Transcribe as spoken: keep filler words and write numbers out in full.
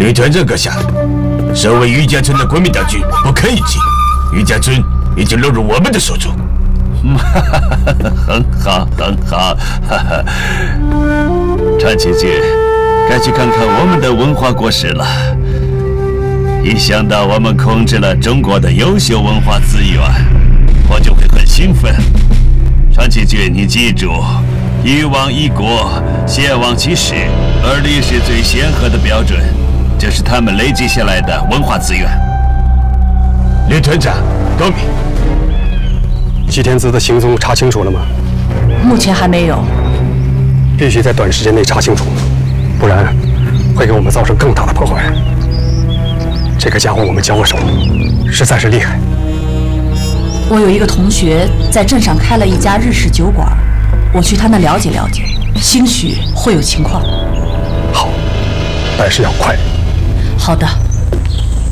李团长阁下，守卫余家村的国民党军不堪一击，余家村已经落入我们的手中。 很好，很好。传奇君，该去看看我们的文化果实了。一想到我们控制了中国的优秀文化资源，我就会很兴奋。传奇君，你记住，一王一国，先王其事，而历史最显赫的标准，就是他们累积下来的文化资源。 李团长，高明。 吉田滋的行踪查清楚了吗？ 目前还没有。 必须在短时间内查清楚，不然会给我们造成更大的破坏。这个家伙我们交过手，实在是厉害。 我有一个同学在镇上开了一家日式酒馆，我去他那了解了解，兴许会有情况。 好，但是要快。 好的。